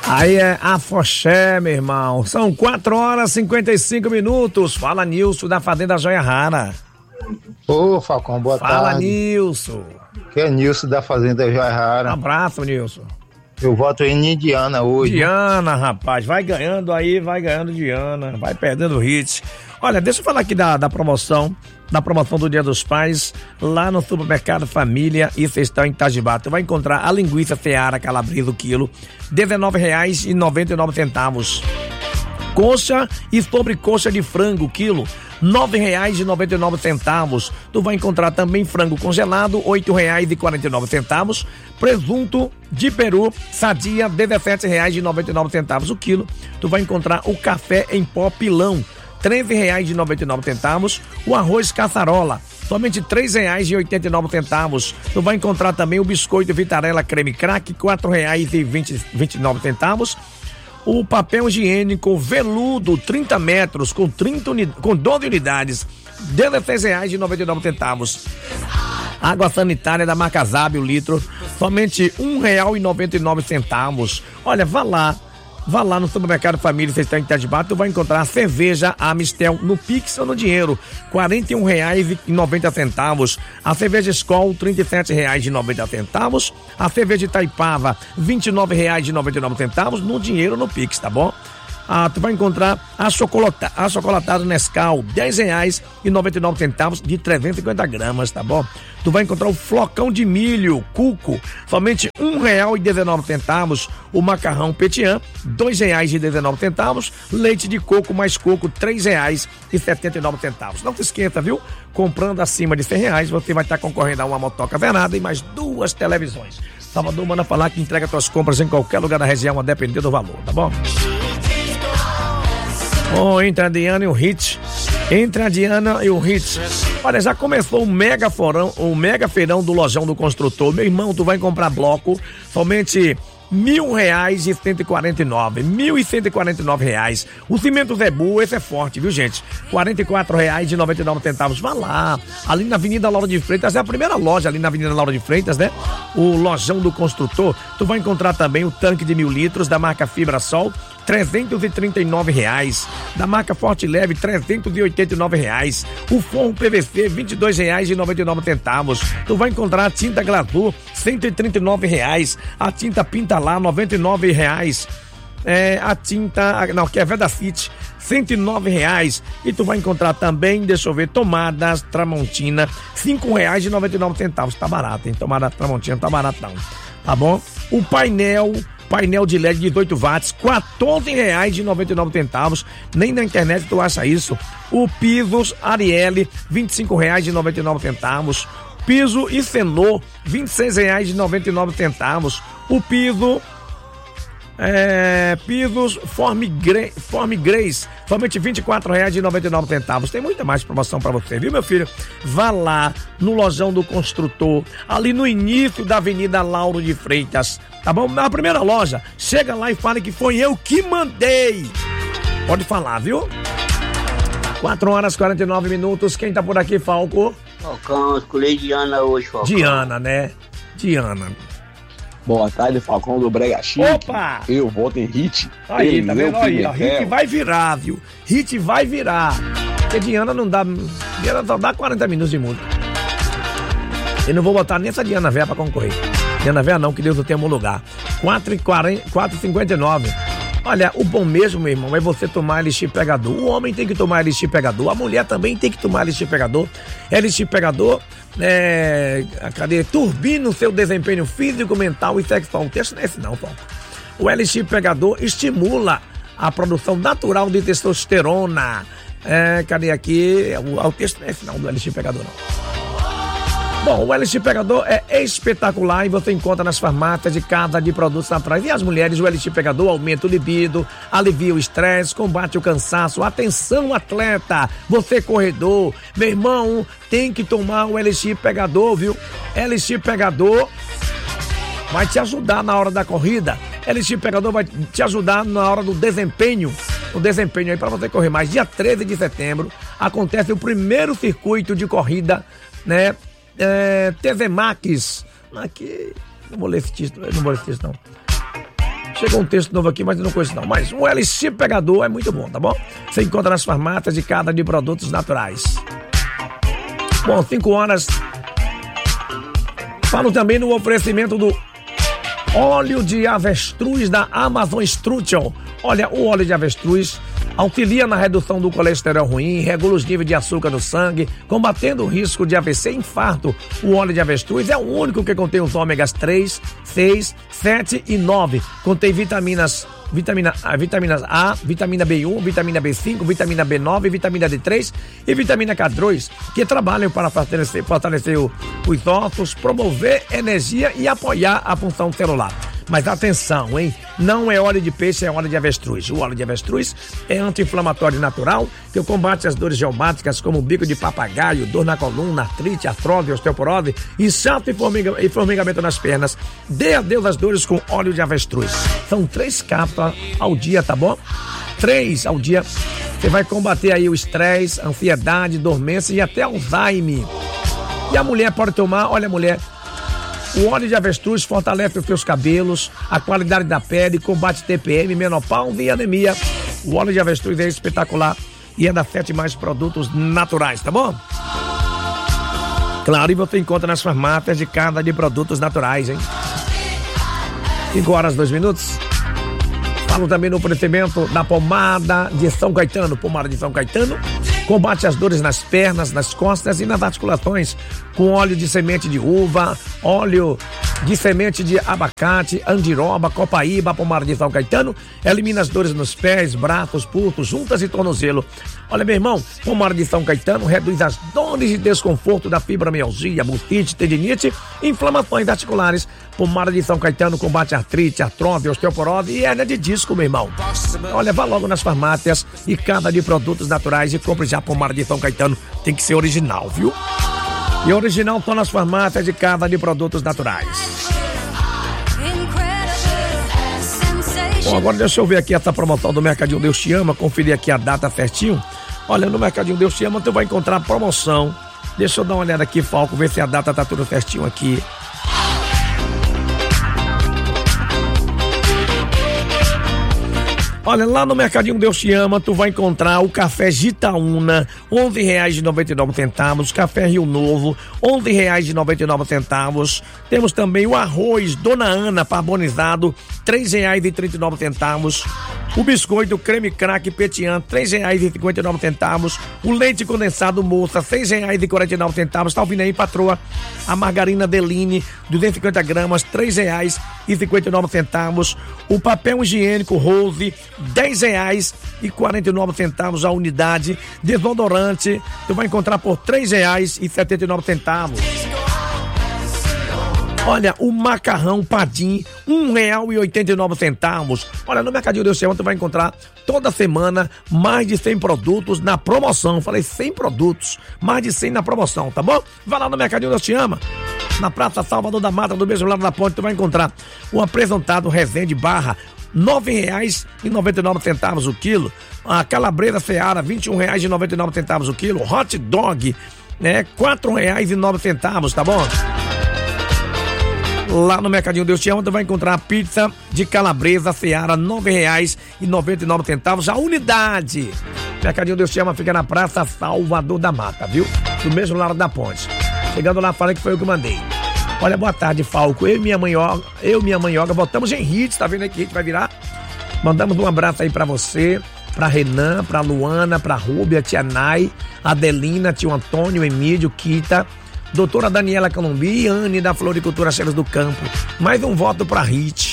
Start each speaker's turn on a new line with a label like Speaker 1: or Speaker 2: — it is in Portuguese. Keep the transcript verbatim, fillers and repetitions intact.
Speaker 1: Aí é Afoxé, meu irmão. São quatro horas e cinquenta e cinco minutos. Fala, Nilson, da Fazenda Joia Rara.
Speaker 2: Ô, Falcão, boa
Speaker 1: Fala,
Speaker 2: tarde.
Speaker 1: Fala, Nilson.
Speaker 2: Que é Nilson da Fazenda Joia Rara.
Speaker 1: Um abraço, Nilson.
Speaker 2: Eu voto em Indiana hoje.
Speaker 1: Diana, rapaz, vai ganhando aí, vai ganhando Diana, vai perdendo o hit. Olha, deixa eu falar aqui da, da promoção, da promoção do Dia dos Pais, lá no Supermercado Família e Cestão em Itajibá. Tu vai encontrar a linguiça Seara Calabresa, o quilo, dezenove reais e noventa e nove centavos. Coxa e sobrecoxa de frango, quilo, nove reais e noventa e nove centavos. Tu vai encontrar também frango congelado, oito reais e quarenta e nove centavos. Presunto de peru, sadia, dezessete reais e noventa e nove centavos o quilo. Tu vai encontrar o café em pó pilão, treze reais e noventa e nove centavos. O arroz caçarola, somente três reais e oitenta e nove centavos. Tu vai encontrar também o biscoito Vitarella creme crack, quatro reais e vinte e nove centavos. O papel higiênico veludo, trinta metros, com, trinta uni... com doze unidades, dezesseis reais e noventa e nove centavos. Água sanitária da marca Zab, o litro, somente um real e noventa e nove centavos. Olha, vá lá, vá lá no Supermercado Família, você está em Itajibá, tu vai encontrar a cerveja Amistel no Pix ou no dinheiro, quarenta e um reais e noventa centavos. A cerveja Skol, trinta e sete reais e noventa centavos. A cerveja Itaipava, vinte e nove reais e noventa e nove centavos, no dinheiro no Pix, tá bom? Ah, tu vai encontrar a, chocolata, a chocolatada Nescau, dez reais e noventa e nove centavos de trezentos e cinquenta gramas, tá bom? Tu vai encontrar o flocão de milho, Cuco, somente um real e dezenove centavos. O macarrão Petian, dois reais e dezenove centavos. Leite de coco mais coco, três reais e setenta e nove centavos. Não se esqueça, viu? Comprando acima de cem reais, você vai estar concorrendo a uma motoca Venada e mais duas televisões. Salvador manda falar que entrega suas compras em qualquer lugar da região, a depender do valor, tá bom? Oh, entre a Diana e o Hit. Entre a Diana e o Hit. Olha, já começou o mega forão, o mega feirão do Lojão do Construtor. Meu irmão, tu vai comprar bloco somente mil reais e cento e quarenta e nove. Mil e cento e quarenta e nove reais. O cimento Zebu, esse é forte, viu, gente? Quarenta e quatro reais e noventa e nove centavos. Vá lá, ali na Avenida Laura de Freitas, é a primeira loja ali na Avenida Laura de Freitas, né? O Lojão do Construtor. Tu vai encontrar também o tanque de mil litros da marca Fibra Sol, trezentos e trinta e nove reais. Da marca Forte Leve, trezentos e oitenta e nove reais. O forro P V C, vinte e dois reais e noventa e nove centavos. Tu vai encontrar a tinta Glazur, cento e trinta e nove reais. A tinta Pinta Lá, noventa e nove reais. É, a tinta, não, que é Vedacity, cento e nove reais. E tu vai encontrar também, deixa eu ver, tomadas Tramontina, cinco reais e noventa e nove centavos. Tá barato, hein? Tomada Tramontina tá baratão. Tá bom? O painel Painel de L E D dezoito watts, quatorze reais e noventa e nove centavos. Nem na internet tu acha isso. O pisos Ariel, vinte e cinco reais e noventa e nove centavos. Piso Isenô, vinte e seis reais e noventa e nove centavos. O piso É, pisos Form, Gra- Form Grace, somente vinte e quatro reais e noventa e nove centavos. Tem muita mais promoção pra você, viu, meu filho? Vá lá no Lojão do Construtor, ali no início da Avenida Lauro de Freitas, tá bom? Na primeira loja, chega lá e fale que foi eu que mandei. Pode falar, viu? quatro horas e quarenta e nove minutos. Quem tá por aqui, Falco?
Speaker 3: Falcão, escolhi Diana hoje, Falcão.
Speaker 1: Diana, né? Diana.
Speaker 4: Boa tarde, Falcão do Brega Chique.
Speaker 1: Opa!
Speaker 4: Eu voto em Hit.
Speaker 1: Aí,
Speaker 4: Ele
Speaker 1: tá vendo? Aí, ó,
Speaker 4: Pimentel.
Speaker 1: Hit vai virar, viu? Hit vai virar. Porque Diana não dá. Diana só dá quarenta minutos de música. Eu não vou botar nem essa Diana Véia pra concorrer. Diana Véia não, que Deus o tenha em algum lugar. quatro e cinquenta e nove. Olha, o bom mesmo, meu irmão, é você tomar Elixir Pegador. O homem tem que tomar Elixir Pegador, a mulher também tem que tomar Elixir Pegador. Elixir Pegador, é, cadê? Turbina o seu desempenho físico, mental e sexual. O texto não é esse não, Paulo. O Elixir Pegador estimula a produção natural de testosterona. É, cadê aqui? O, o texto não é esse não, do Elixir Pegador não. Bom, o Elixir Pegador é espetacular e você encontra nas farmácias de casa de produtos naturais. E as mulheres, o Elixir Pegador aumenta o libido, alivia o estresse, combate o cansaço. Atenção, atleta, você corredor, meu irmão, tem que tomar o Elixir Pegador, viu? Elixir Pegador vai te ajudar na hora da corrida. Elixir Pegador vai te ajudar na hora do desempenho. O desempenho aí para você correr mais. Dia treze de setembro acontece o primeiro circuito de corrida, né? É, T V Max, aqui, não vou ler esse título, não vou ler esse título não. Chegou um texto novo aqui, mas eu não conheço não. Mas o Elixir Pegador é muito bom, tá bom? Você encontra nas farmácias de cada de produtos naturais. Bom, cinco horas. Falo também no oferecimento do óleo de avestruz da Amazon Structure. Olha, o óleo de avestruz auxilia na redução do colesterol ruim, regula os níveis de açúcar no sangue, combatendo o risco de A V C e infarto. O óleo de avestruz é o único que contém os ômegas três, seis, sete e nove. Contém vitaminas, vitamina, vitaminas A, vitamina B um, vitamina B cinco, vitamina B nove, vitamina D três e vitamina K dois, que trabalham para fortalecer, fortalecer o, os ossos, promover energia e apoiar a função celular. Mas atenção, hein? Não é óleo de peixe, é óleo de avestruz. O óleo de avestruz é anti-inflamatório natural que combate as dores reumáticas como bico de papagaio, dor na coluna, artrite, artrose, osteoporose, inchaço e, formiga, e formigamento nas pernas. Dê adeus às dores com óleo de avestruz. São três cápsulas ao dia, tá bom? Três ao dia. Você vai combater aí o estresse, ansiedade, dormência e até Alzheimer. E a mulher pode tomar, olha a mulher... O óleo de avestruz fortalece os seus cabelos, a qualidade da pele, combate T P M, menopausa e anemia. O óleo de avestruz é espetacular e é da Sete Mais Produtos Naturais, tá bom? Claro, e você encontra nas farmácias de cada de produtos naturais, hein? cinco horas, dois minutos. Falo também no oferecimento da pomada de São Caetano. Pomada de São Caetano combate as dores nas pernas, nas costas e nas articulações com óleo de semente de uva, óleo de semente de abacate, andiroba, copaíba. A pomada de São Caetano elimina as dores nos pés, braços, pulsos, juntas e tornozelo. Olha, meu irmão, pomada de São Caetano reduz as dores e desconforto da fibromialgia, bursite, tendinite e inflamações articulares. Pomada de São Caetano combate artrite, artrose, osteoporose e hérnia de disco, meu irmão. Olha, vá logo nas farmácias e cada de produtos naturais e compre já a pomada de São Caetano. Tem que ser original, viu? E original só nas farmácias de cada de produtos naturais. Bom, agora deixa eu ver aqui essa promoção do Mercadinho Deus Te Ama, conferir aqui a data certinho. Olha, no Mercadinho Deus Te Ama tu vai encontrar promoção. Deixa eu dar uma olhada aqui, Falco, ver se a data tá tudo certinho aqui. Olha, lá no Mercadinho Deus Te Ama, tu vai encontrar o café Gitaúna, onze reais e noventa e nove centavos, café Rio Novo, onze reais e noventa e nove centavos. Temos também o arroz Dona Ana carbonizado, três reais e trinta e nove centavos. O biscoito creme crack Petian, três reais e cinquenta e nove centavos. O leite condensado Moça, seis reais e quarenta e nove centavos. Tá ouvindo aí, patroa? A margarina Deline, duzentos e cinquenta gramas, três reais e cinquenta e nove centavos. O papel higiênico Rose, dez reais e quarenta e nove centavos a unidade. Desodorante, tu vai encontrar por três reais e setenta e nove centavos. Olha, o macarrão Padim, um real e oitenta e nove centavos. Olha, no Mercadinho Deus Te Ama, tu vai encontrar toda semana mais de cem produtos na promoção. Falei cem produtos, mais de cem na promoção, tá bom? Vai lá no Mercadinho Deus Te Ama. Na Praça Salvador da Mata, do mesmo lado da ponte, tu vai encontrar o apresentado Resende Barra, nove reais e noventa e nove centavos o quilo. A calabresa Seara, vinte e um reais e noventa e nove centavos o quilo. Hot dog, né, quatro reais e nove centavos, tá bom? Lá no Mercadinho Deus Te Ama, tu vai encontrar a pizza de calabresa Seara, nove reais e noventa e nove centavos a unidade. Mercadinho Deus Te Ama fica na Praça Salvador da Mata, viu? Do mesmo lado da ponte. Chegando lá, fala que foi eu que mandei. Olha, boa tarde, Falco. Eu e minha manhoga, eu e minha manhoga, voltamos em hits, tá vendo aqui que vai virar? Mandamos um abraço aí pra você, pra Renan, pra Luana, pra Rúbia, tia Nai, Adelina, tio Antônio, Emílio, Kita, doutora Daniela Colombi e Anne da Floricultura Cheiros do Campo. Mais um voto pra Hit.